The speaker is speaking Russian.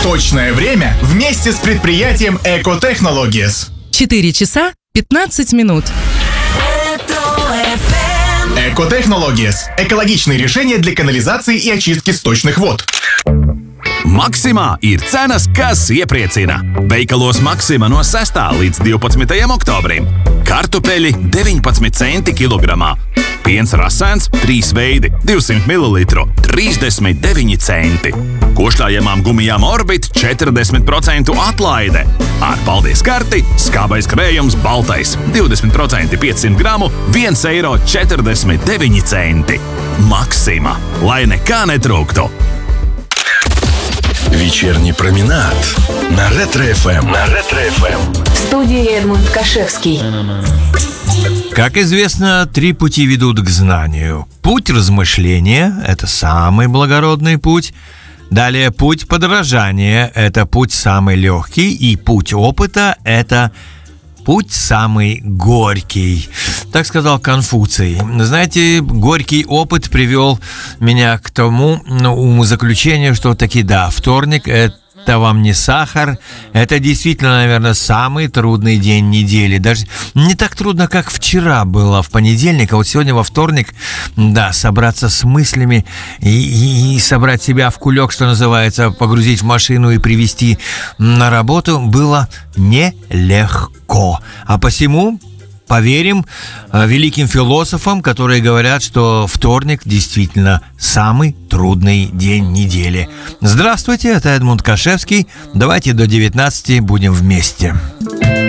Точное время вместе с предприятием Экотехнологиes. 4 часа 15 минут. Экотехнологиes – экологичные решения для канализации и очистки сточных вод. Maksimā ir cenas, kas iepriecina. Veikalos Maksima no 6. līdz 12. oktobrim. Kartupeļi 19 centi kilogramā. Piens rasēns 3 veidi 200 ml 39 centi. Košļājamām gumijām Orbit 40% atlaide. Ar paldies karti skābais krējums baltais 20% 500 gramu 1,49 eiro. Maksima, lai nekā netrūktu. Вечерний променад на Ретро-ФМ. В студии Эдмунд Кашевский. Как известно, 3 пути ведут к знанию. Путь размышления – это самый благородный путь. Далее путь подражания – это путь самый легкий. И путь опыта – это путь самый горький. Так сказал Конфуций. Знаете, горький опыт привел меня к тому умозаключению, что таки да, вторник – это вам не сахар. Это действительно, наверное, самый трудный день недели. Даже не так трудно, как вчера было в понедельник, а вот сегодня во вторник, да, собраться с мыслями и собрать себя в кулек, что называется, погрузить в машину и привезти на работу было нелегко. А посему поверим великим философам, которые говорят, что вторник действительно самый трудный день недели. Здравствуйте, это Эдмунд Кашевский. Давайте до 19 будем вместе.